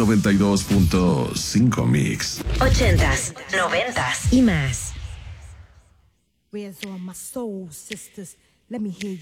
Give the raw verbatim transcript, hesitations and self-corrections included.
noventa y dos punto cinco Mix. Ochentas, noventas y más. Where's all my soul sisters? Let me hear you.